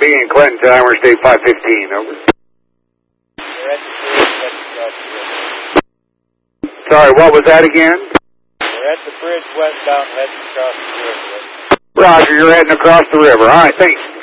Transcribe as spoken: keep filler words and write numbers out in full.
B in Clinton, Tower State five fifteen, over. We're at the bridge heading across the river. Sorry, what was that again? We're at the bridge westbound heading across the river. Roger, you're heading across the river. All right, thanks.